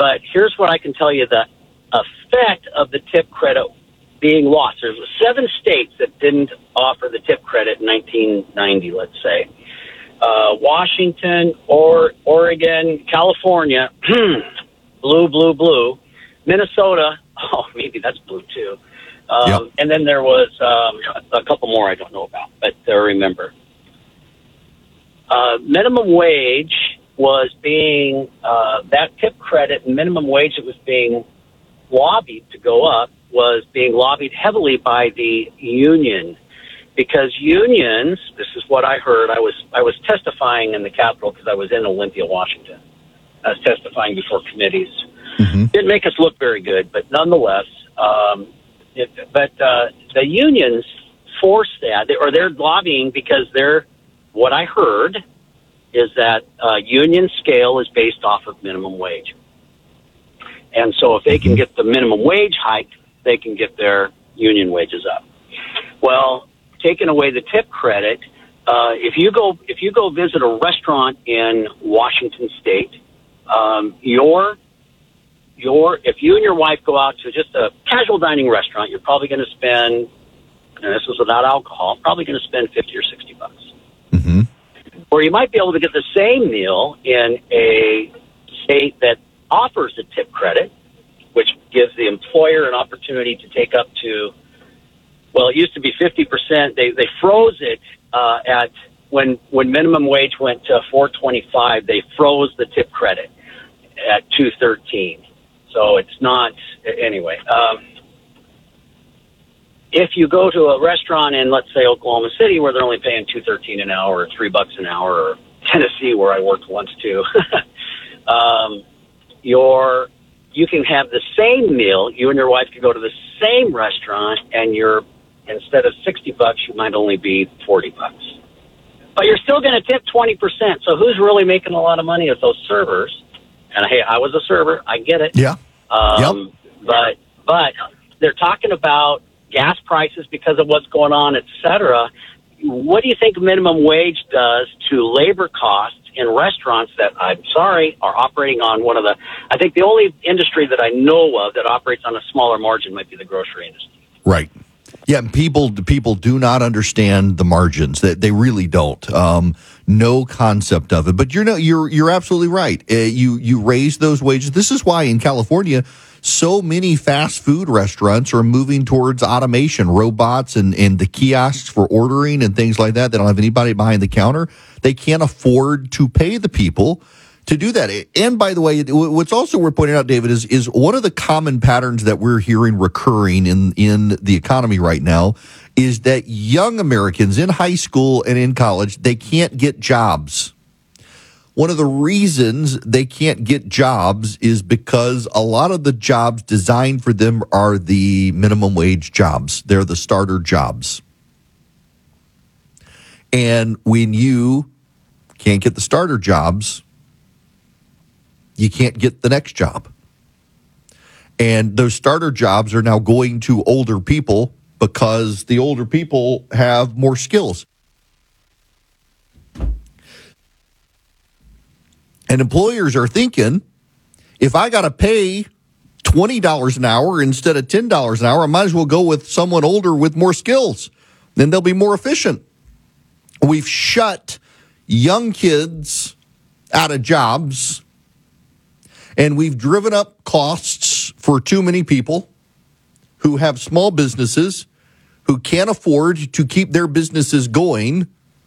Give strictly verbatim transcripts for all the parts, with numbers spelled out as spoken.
but here's what I can tell you: the effect of the tip credit being lost. There's seven states that didn't offer the tip credit in nineteen ninety, let's say. Uh, Washington, or Oregon, California, blue, blue, blue. Minnesota, oh, maybe that's blue too. Um, yep. And then there was um, a couple more I don't know about, but I remember. Uh, minimum wage was being, uh, that tip credit and minimum wage that was being lobbied to go up was being lobbied heavily by the union, because unions, this is what I heard, I was I was testifying in the Capitol because I was in Olympia, Washington. I was testifying before committees. Mm-hmm. Didn't make us look very good, but nonetheless, um, it, but uh, the unions force that, or they're lobbying because they're, what I heard is that uh, union scale is based off of minimum wage. And so if they can get the minimum wage hiked, they can get their union wages up. Well, taking away the tip credit, uh, if you go if you go visit a restaurant in Washington State, um, your your if you and your wife go out to just a casual dining restaurant, you're probably going to spend, and this is without alcohol, probably going to spend fifty or sixty bucks. Mm-hmm. Or you might be able to get the same meal in a state that offers a tip credit, which gives the employer an opportunity to take up to, well, it used to be fifty percent. They they froze it uh, at when when minimum wage went to four twenty-five. They froze the tip credit at two thirteen. So it's not anyway. Um, if you go to a restaurant in, let's say, Oklahoma City, where they're only paying two thirteen an hour or three bucks an hour, or Tennessee, where I worked once too, um, your you can have the same meal. You and your wife could go to the same restaurant, and you're, instead of sixty bucks, you might only be forty bucks. But you're still going to tip twenty percent. So who's really making a lot of money? Is those servers. And hey, I was a server. I get it. Yeah. Um, yep. But but they're talking about gas prices because of what's going on, et cetera. What do you think minimum wage does to labor costs in restaurants that, I'm sorry, are operating on one of the, I think the only industry that I know of that operates on a smaller margin might be the grocery industry. Right. Yeah, people people do not understand the margins. That they, they really don't. Um, no concept of it. But you're no, you're you're absolutely right. Uh, you you raise those wages. This is why in California, so many fast food restaurants are moving towards automation, robots, and and the kiosks for ordering and things like that. They don't have anybody behind the counter. They can't afford to pay the people to do that. And by the way, what's also worth pointing out, David, is is one of the common patterns that we're hearing recurring in, in the economy right now is that young Americans in high school and in college, they can't get jobs. One of the reasons they can't get jobs is because a lot of the jobs designed for them are the minimum wage jobs. They're the starter jobs. And when you can't get the starter jobs, you can't get the next job. And those starter jobs are now going to older people because the older people have more skills. And employers are thinking, if I got to pay twenty dollars an hour instead of ten dollars an hour, I might as well go with someone older with more skills. Then they'll be more efficient. We've shut young kids out of jobs, and we've driven up costs for too many people who have small businesses, who can't afford to keep their businesses going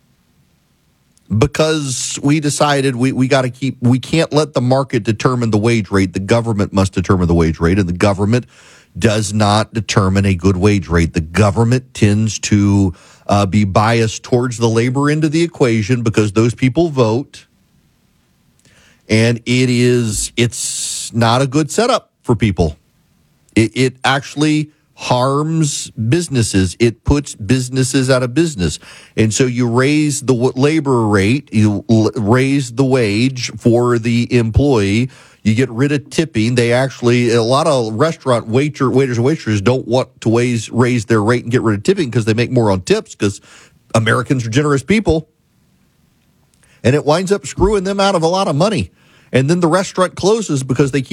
because we decided we, we got to keep, we can't let the market determine the wage rate. The government must determine the wage rate, and the government does not determine a good wage rate. The government tends to uh, be biased towards the labor end of the equation because those people vote. And it is, it's not a good setup for people. It, it actually harms businesses. It puts businesses out of business. And so you raise the labor rate, you l- raise the wage for the employee, you get rid of tipping. They actually, a lot of restaurant waiter, waiters and waitresses don't want to raise, raise their rate and get rid of tipping because they make more on tips because Americans are generous people. And it winds up screwing them out of a lot of money. And then the restaurant closes because they can't